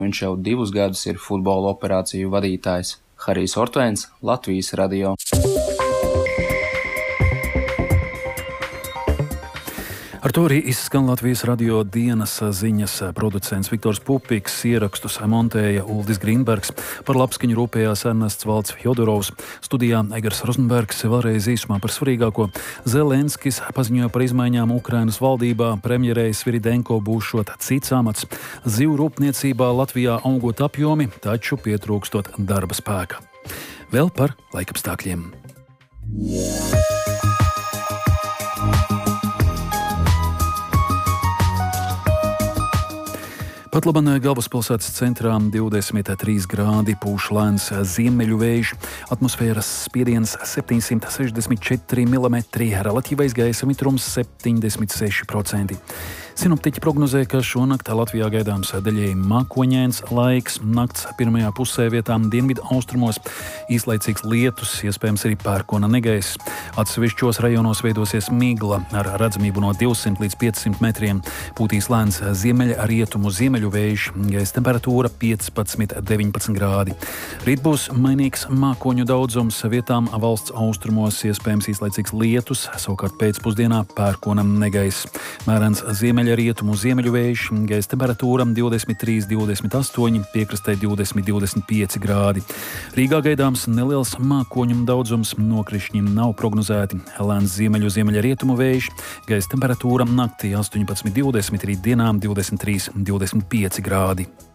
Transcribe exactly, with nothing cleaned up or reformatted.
Viņš jau divus gadus ir futbola operāciju vadītājs. Harijs Ortvēns, Latvijas radio. Ar to arī izskan Latvijas radio dienas ziņas. Producents Viktors Pupiks, ierakstus montēja Uldis Grīnbergs, par labskaņu rūpējās Ernests Valds Fjodorovs, studijā Egars Rozenbergs. Vēlreiz īsumā par svarīgāko. Zelenskis paziņoja par izmaiņām Ukrainas valdībā, premjerei Sviridenko būšot cits amats. Zivu rūpniecībā Latvijā augot apjomi, taču pietrūkstot darba spēka. Vēl par laikapstākļiem. Patlaban galvaspilsētas centrā divdesmit trīs grādi, pūš lēns ziemeļu vējš, atmosfēras spiediens septiņsimt sešdesmit četri milimetri, relatīvais gaisa mitrums septiņdesmit seši procenti. Sinoptiķi prognozē, ka šonakt Latvijā gaidāms daļēji mākoņains laiks, nakts pirmajā pusē vietām dienvidu austrumos, īslaicīgs lietus, iespējams arī pērkona negaiss. Atsevišķos rajonos veidosies migla ar redzamību no divsimt līdz piecsimt metriem, pūtīs lēns ziemeļa rietumu ziemeļu vējš, gaisa temperatūra piecpadsmit deviņpadsmit grādi. Rīt būs mainīgs mākoņu daudzums, vietām valsts austrumos iespējams īslaicīgs lietus, savukārt pēcpusdienā pērkona negaiss. Mērens ziemeļa rietumu ziemeļu vējš, gaisa temperatūra divdesmit trīs līdz divdesmit astoņi, piekrastē divdesmit līdz divdesmit pieci grādi. Rīgā gaidāms neliels mākoņu daudzums, nokrišņi nav prognozēti. Lēns ziemeļu ziemeļa rietumu vējš, gaisa temperatūra naktī astoņpadsmit līdz divdesmit, rīt dienām divdesmit trīs līdz divdesmit pieci grādi.